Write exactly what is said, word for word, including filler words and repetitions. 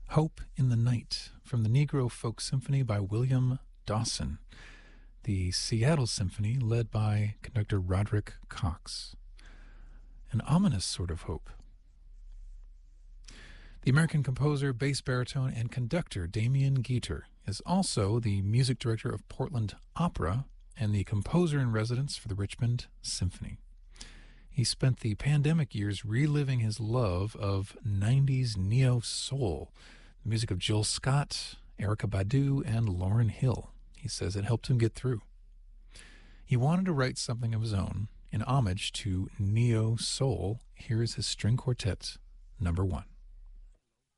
Hope in the Night from the Negro Folk Symphony by William Dawson, the Seattle Symphony led by conductor Roderick Cox. An ominous sort of hope. The American composer, bass baritone, and conductor Damien Geiger is also the music director of Portland Opera and the composer in residence for the Richmond Symphony. He spent the pandemic years reliving his love of nineties neo-soul, the music of Jill Scott, Erykah Badu, and Lauryn Hill. He says it helped him get through. He wanted to write something of his own in homage to neo-soul. Here is his string quartet, number one.